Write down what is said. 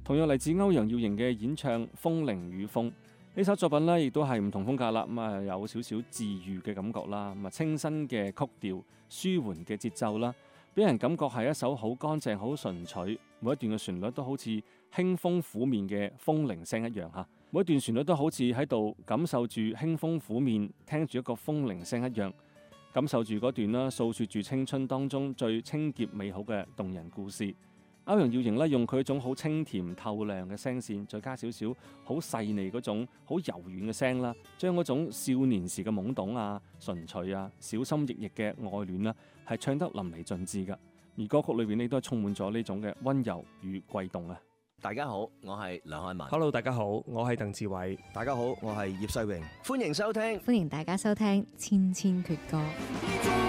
同樣嚟自歐陽耀瑩嘅演唱《風鈴與風》呢首作品呢，亦都係唔同風格啦。咁啊，有少少治愈嘅感覺啦，咁啊清新嘅曲調、舒緩嘅節奏啦，俾人感覺係一首好乾淨、好純粹，每一段嘅旋律都好似輕風拂面嘅風鈴聲一樣嚇。每一段旋律都好似喺度感受住輕風拂面，聽住一個風鈴聲一樣，感受住嗰段啦，訴説住青春當中最清潔美好嘅動人故事。歐陽耀瑩咧用佢一種好清甜透亮嘅聲線，再加少少好細膩嗰種好柔軟嘅聲啦，將嗰種少年時嘅懵懂啊、純粹啊、小心翼翼嘅愛戀啦，係唱得淋漓盡致㗎。而歌曲裏邊咧都係充滿咗呢種嘅溫柔與悸動啊！ 大家好，我係梁漢文。 Hello， 大家好，我係鄧志偉。 大家好，我係葉世榮。 歡迎收聽， 歡迎大家收聽《千千闕歌》。